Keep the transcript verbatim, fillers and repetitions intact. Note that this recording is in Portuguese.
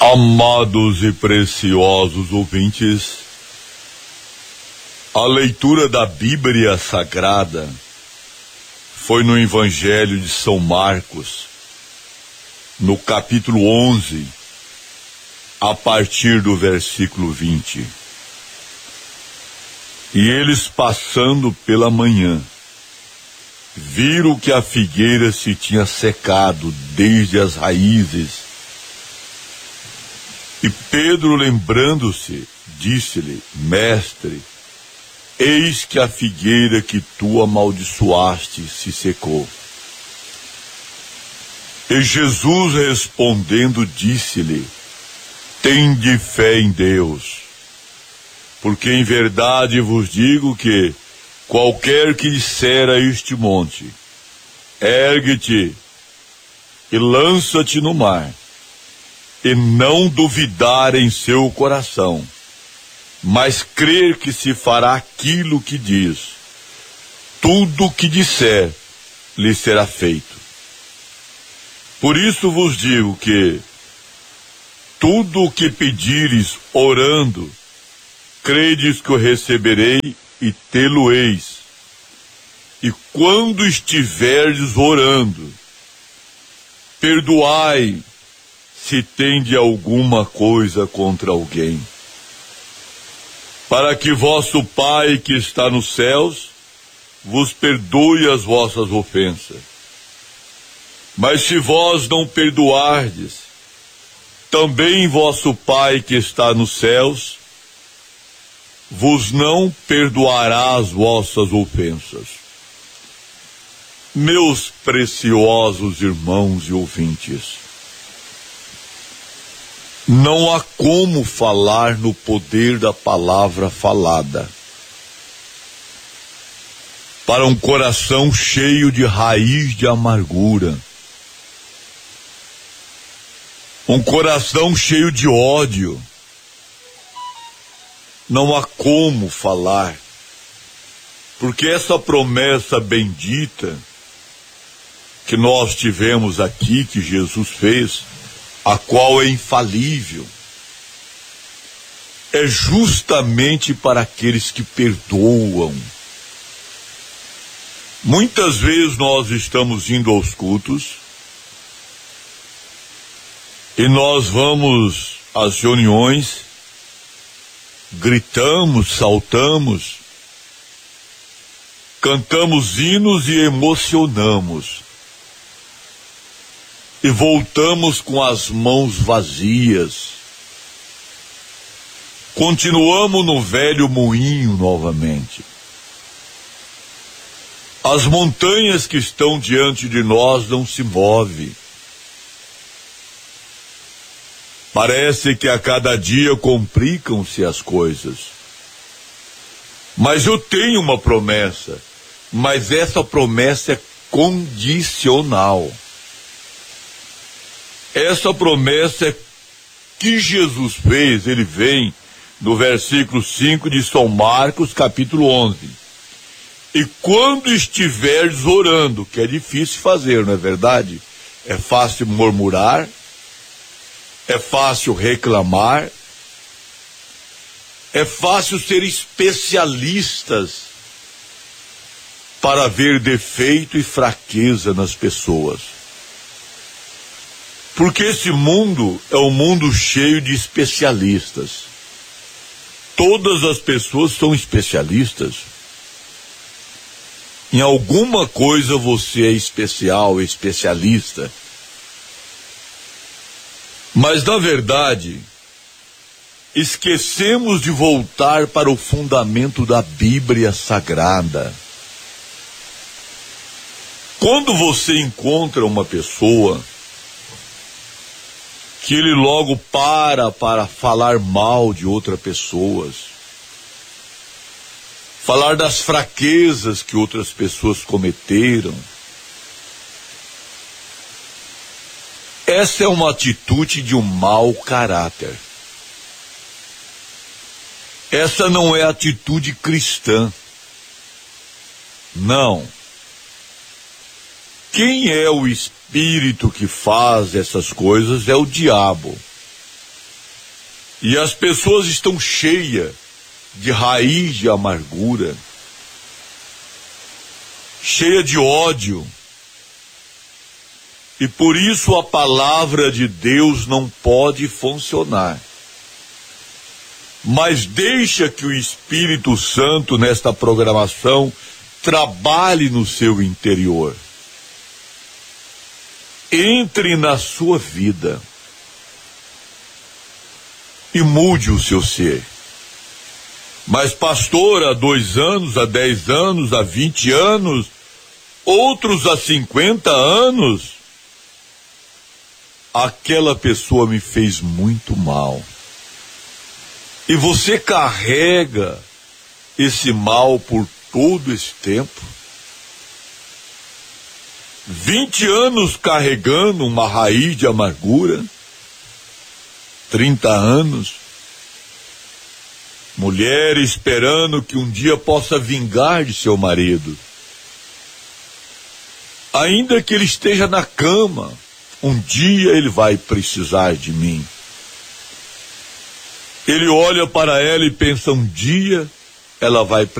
Amados e preciosos ouvintes, a leitura da Bíblia Sagrada foi no Evangelho de São Marcos, no capítulo onze, a partir do versículo vinte. E eles, passando pela manhã, viram que a figueira se tinha secado desde as raízes. E Pedro, lembrando-se, disse-lhe: Mestre, eis que a figueira que tu amaldiçoaste se secou. E Jesus, respondendo, disse-lhe: Tende fé em Deus, porque em verdade vos digo que qualquer que disser a este monte: ergue-te e lança-te no mar, e não duvidar em seu coração, mas crer que se fará aquilo que diz, tudo o que disser lhe será feito. Por isso vos digo que tudo o que pedires orando, credes que o receberei e tê-lo-eis. E quando estiverdes orando, perdoai se tende alguma coisa contra alguém, para que vosso Pai que está nos céus vos perdoe as vossas ofensas. Mas se vós não perdoardes, também vosso Pai que está nos céus vos não perdoará as vossas ofensas. Meus preciosos irmãos e ouvintes, não há como falar no poder da palavra falada para um coração cheio de raiz de amargura, um coração cheio de ódio. Não há como falar, porque essa promessa bendita que nós tivemos aqui, que Jesus fez, a qual é infalível, é justamente para aqueles que perdoam. Muitas vezes nós estamos indo aos cultos e nós vamos às reuniões, gritamos, saltamos, cantamos hinos e emocionamos. E voltamos com as mãos vazias. Continuamos no velho moinho novamente. As montanhas que estão diante de nós não se movem. Parece que a cada dia complicam-se as coisas. Mas eu tenho uma promessa, mas essa promessa é condicional. Essa promessa que Jesus fez, ele vem no versículo cinco de São Marcos, capítulo onze. E quando estiveres orando, que é difícil fazer, não é verdade? É fácil murmurar, é fácil reclamar, é fácil ser especialistas para ver defeito e fraqueza nas pessoas. Porque esse mundo é um mundo cheio de especialistas. Todas as pessoas são especialistas. Em alguma coisa você é especial, especialista. Mas, na verdade, esquecemos de voltar para o fundamento da Bíblia Sagrada. Quando você encontra uma pessoa que ele logo para para falar mal de outras pessoas, falar das fraquezas que outras pessoas cometeram, essa é uma atitude de um mau caráter. Essa não é atitude cristã. Não. Quem é o espírito que faz essas coisas é o diabo. E as pessoas estão cheias de raiz de amargura, cheia de ódio. E por isso a palavra de Deus não pode funcionar. Mas deixa que o Espírito Santo, nesta programação, trabalhe no seu interior. Entre na sua vida e mude o seu ser. Mas pastor, há dois anos, há dez anos, há vinte anos, outros há cinquenta anos, aquela pessoa me fez muito mal. E você carrega esse mal por todo esse tempo? Vinte anos carregando uma raiz de amargura? Trinta anos? Mulher esperando que um dia possa vingar de seu marido. Ainda que ele esteja na cama, um dia ele vai precisar de mim. Ele olha para ela e pensa, um dia ela vai